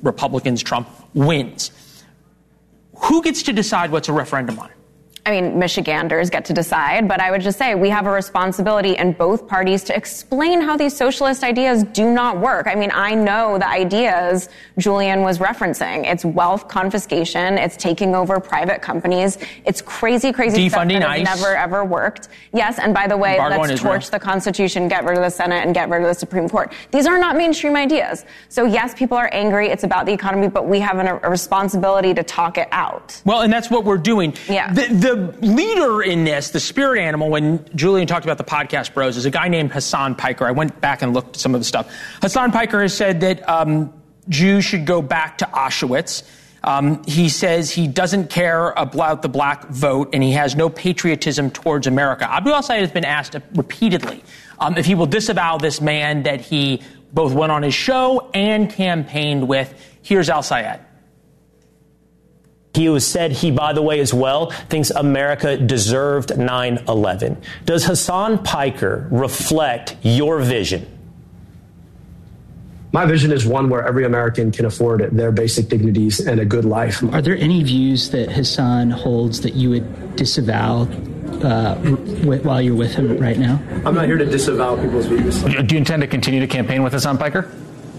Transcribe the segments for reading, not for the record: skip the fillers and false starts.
Republicans, Trump wins. Who gets to decide what's a referendum on? I mean, Michiganders get to decide, but I would just say we have a responsibility in both parties to explain how these socialist ideas do not work. I mean, I know the ideas Julian was referencing. It's wealth confiscation. It's taking over private companies. It's crazy defunding stuff that ICE. has never, ever worked. Yes, and by the way, let's torch the Constitution, get rid of the Senate, and get rid of the Supreme Court. These are not mainstream ideas. So yes, people are angry. It's about the economy, but we have a responsibility to talk it out. Well, and that's what we're doing. Yeah. The leader in this, the spirit animal, when Julian talked about the podcast bros, is a guy named Hassan Piker. I went back and looked at some of the stuff. Hassan Piker has said that Jews should go back to Auschwitz. He says he doesn't care about the black vote, and he has no patriotism towards America. Abdul al-Sayed has been asked repeatedly if he will disavow this man that he both went on his show and campaigned with. Here's al-Sayed. He has said he, by the way, as well, thinks America deserved 9/11. Does Hassan Piker reflect your vision? My vision is one where every American can afford their basic dignities and a good life. Are there any views that Hassan holds that you would disavow while you're with him right now? I'm not here to disavow people's views. Do you intend to continue to campaign with Hassan Piker?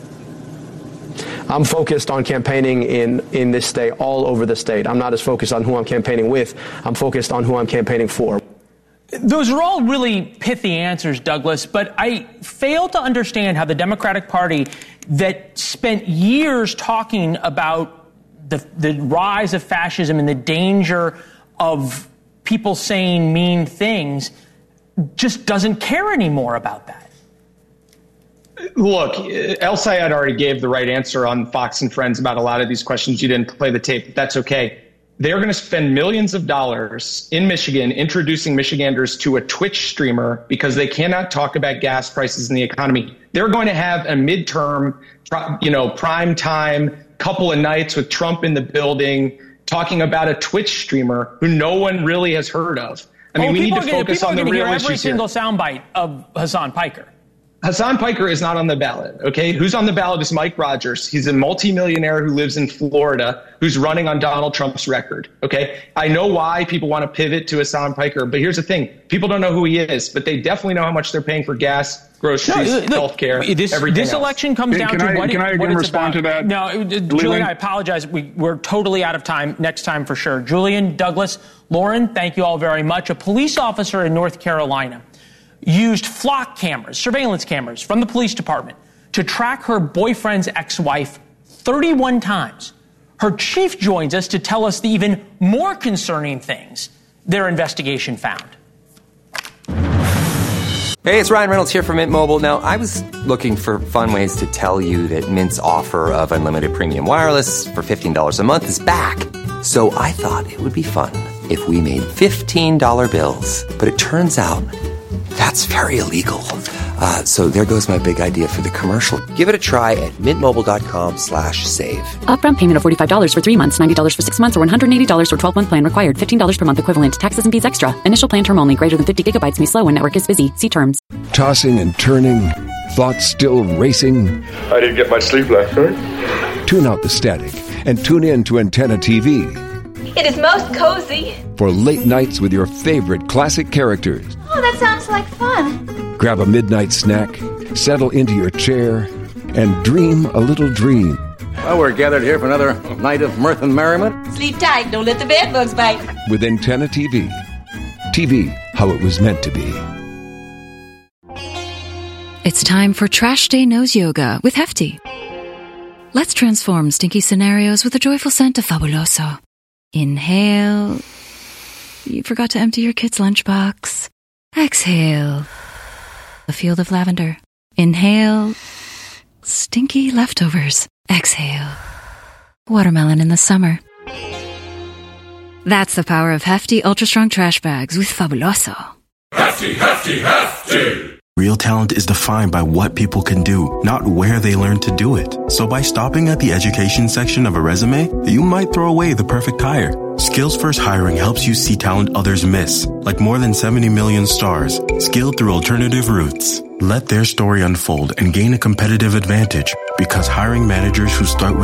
I'm focused on campaigning in this state, all over the state. I'm not as focused on who I'm campaigning with. I'm focused on who I'm campaigning for. Those are all really pithy answers, Douglas, but I fail to understand how the Democratic Party that spent years talking about the rise of fascism and the danger of people saying mean things just doesn't care anymore about that. Look, al-Sayed already gave the right answer on Fox and Friends about a lot of these questions. You didn't play the tape, but that's okay. They're going to spend millions of dollars in Michigan introducing Michiganders to a Twitch streamer because they cannot talk about gas prices and the economy. They're going to have a midterm, prime time couple of nights with Trump in the building talking about a Twitch streamer who no one really has heard of. I mean, we need to focus on the real issues every single soundbite of Hassan Piker. Hassan Piker is not on the ballot, okay? Who's on the ballot is Mike Rogers. He's a multimillionaire who lives in Florida who's running on Donald Trump's record, okay? I know why people want to pivot to Hassan Piker, but here's the thing. People don't know who he is, but they definitely know how much they're paying for gas, groceries, healthcare, everything This election comes down to what it's respond about. To that? No, Julian, I apologize. We're totally out of time. Next time for sure. Julian, Douglas, Lauren, thank you all very much. A police officer in North Carolina used flock cameras, surveillance cameras from the police department to track her boyfriend's ex-wife 31 times. Her chief joins us to tell us the even more concerning things their investigation found. Hey, it's Ryan Reynolds here from Mint Mobile. Now, I was looking for fun ways to tell you that Mint's offer of unlimited premium wireless for $15 a month is back. So I thought it would be fun if we made $15 bills. But it turns out that's very illegal. So there goes my big idea for the commercial. Give it a try at mintmobile.com/save. Upfront payment of $45 for 3 months, $90 for 6 months, or $180 for 12-month plan required. $15 per month equivalent. Taxes and fees extra. Initial plan term only. Greater than 50 gigabytes may slow when network is busy. See terms. Tossing and turning. Thoughts still racing. I didn't get much sleep last night. Tune out the static and tune in to Antenna TV. It is most cozy. For late nights with your favorite classic characters. Oh, that sounds like fun. Grab a midnight snack, settle into your chair, and dream a little dream. Well, we're gathered here for another night of mirth and merriment. Sleep tight, don't let the bed bugs bite. With Antenna TV. TV, how it was meant to be. It's time for Trash Day Nose Yoga with Hefty. Let's transform stinky scenarios with a joyful scent of Fabuloso. Inhale. You forgot to empty your kid's lunchbox. Exhale. A field of lavender. Inhale. Stinky leftovers. Exhale. Watermelon in the summer. That's the power of Hefty Ultra Strong Trash Bags with Fabuloso. Hefty, hefty, hefty! Real talent is defined by what people can do, not where they learn to do it. So by stopping at the education section of a resume, you might throw away the perfect hire. Skills First Hiring helps you see talent others miss, like more than 70 million stars, skilled through alternative routes. Let their story unfold and gain a competitive advantage, because hiring managers who start with